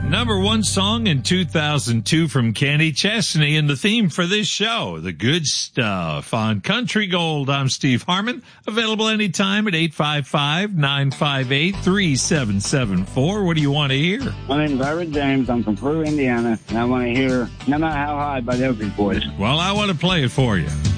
Number one song in 2002 from Kenny Chesney, and the theme for this show, The Good Stuff. On Country Gold, I'm Steve Harmon, available anytime at 855-958-3774. What do you want to hear? My name's Ira James. I'm from Peru, Indiana, and I want to hear No Matter How High by the Oakland Boys. Well, I want to play it for you.